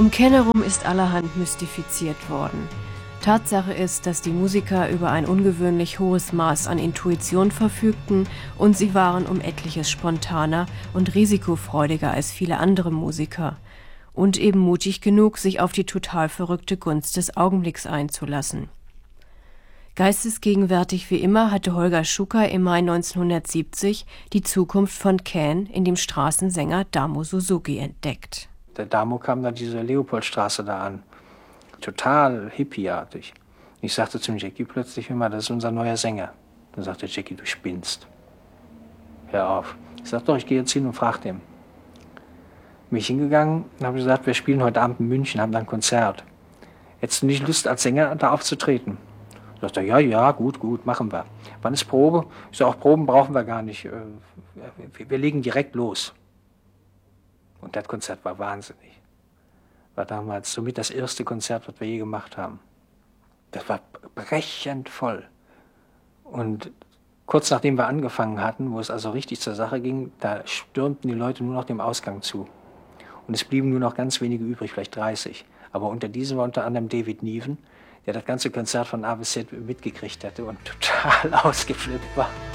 Um Ken herum ist allerhand mystifiziert worden. Tatsache ist, dass die Musiker über ein ungewöhnlich hohes Maß an Intuition verfügten und sie waren um etliches spontaner und risikofreudiger als viele andere Musiker und eben mutig genug, sich auf die total verrückte Gunst des Augenblicks einzulassen. Geistesgegenwärtig wie immer hatte Holger Schucker im Mai 1970 die Zukunft von Ken in dem Straßensänger Damo Suzuki entdeckt. Der Damo kam da diese Leopoldstraße da an, total hippieartig. Ich sagte zum Jackie plötzlich immer, das ist unser neuer Sänger. Dann sagte Jackie, du spinnst. Hör auf. Ich sagte, doch, ich gehe jetzt hin und frage den. Bin ich hingegangen und habe gesagt, wir spielen heute Abend in München, haben da ein Konzert. Hättest du nicht Lust, als Sänger da aufzutreten? Sagt er, ja, gut, machen wir. Wann ist Probe? Ich sage, auch Proben brauchen wir gar nicht. Wir legen direkt los. Und das Konzert war wahnsinnig. War damals somit das erste Konzert, was wir je gemacht haben. Das war brechend voll. Und kurz nachdem wir angefangen hatten, wo es also richtig zur Sache ging, da stürmten die Leute nur noch dem Ausgang zu. Und es blieben nur noch ganz wenige übrig, vielleicht 30. Aber unter diesen war unter anderem David Niven, der das ganze Konzert von A bis Z mitgekriegt hatte und total ausgeflippt war.